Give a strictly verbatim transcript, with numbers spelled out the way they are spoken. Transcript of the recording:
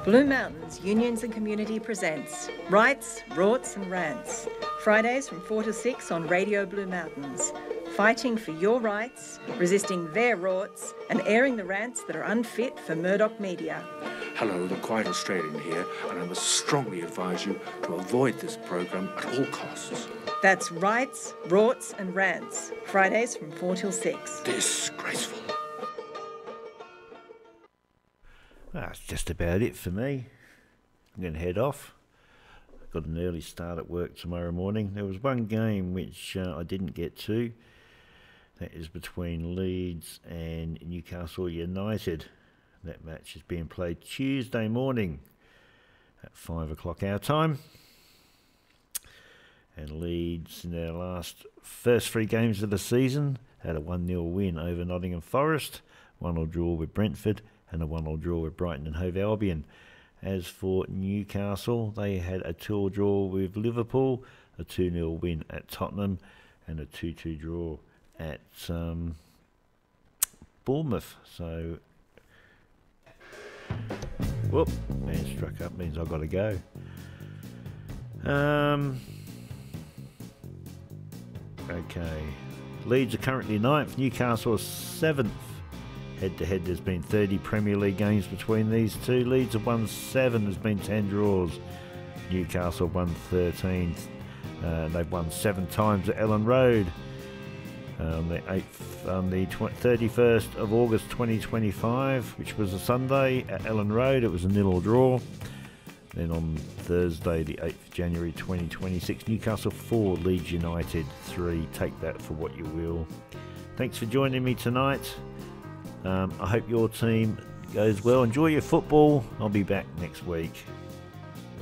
Blue Mountains Unions and Community presents Rights, Rorts and Rants. Fridays from four to six on Radio Blue Mountains. Fighting for your rights, resisting their rorts and airing the rants that are unfit for Murdoch media. Hello, the Quiet Australian here, and I must strongly advise you to avoid this programme at all costs. That's Rights, Rorts and Rants. Fridays from four till six. Disgraceful. That's just about it for me. I'm going to head off. I've got an early start at work tomorrow morning. There was one game which uh, I didn't get to. That is between Leeds and Newcastle United. That match is being played Tuesday morning at five o'clock our time. And Leeds, in their last first three games of the season, had a one nil win over Nottingham Forest, one nil draw with Brentford, and a one nil draw with Brighton and Hove Albion. As for Newcastle, they had a two nil draw with Liverpool, a two nil win at Tottenham, and a two two draw at um, Bournemouth. So, whoop, man struck up, means I've got to go. Um, okay, Leeds are currently ninth, Newcastle is seventh. Head-to-head, there's been thirty Premier League games between these two. Leeds have won seven, there's been ten draws. Newcastle won thirteen. Uh, they've won seven times at Ellen Road. Uh, on the eighth, on the thirty-first of August twenty twenty-five, which was a Sunday at Ellen Road, it was a nil draw. Then on Thursday, the eighth of January twenty twenty-six, Newcastle four, Leeds United three. Take that for what you will. Thanks for joining me tonight. Um, I hope your team goes well. Enjoy your football. I'll be back next week.